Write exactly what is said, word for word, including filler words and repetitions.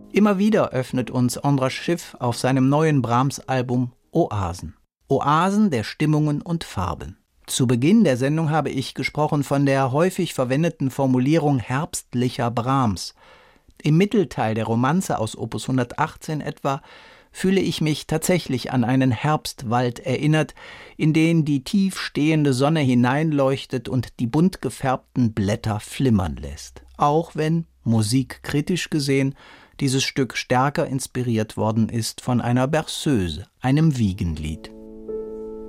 Immer wieder öffnet uns Andras Schiff auf seinem neuen Brahms-Album Oasen. Oasen der Stimmungen und Farben. Zu Beginn der Sendung habe ich gesprochen von der häufig verwendeten Formulierung herbstlicher Brahms. Im Mittelteil der Romanze aus Opus hundertachtzehn etwa fühle ich mich tatsächlich an einen Herbstwald erinnert, in den die tief stehende Sonne hineinleuchtet und die bunt gefärbten Blätter flimmern lässt. Auch wenn, musikkritisch gesehen, dieses Stück stärker inspiriert worden ist von einer Berceuse, einem Wiegenlied.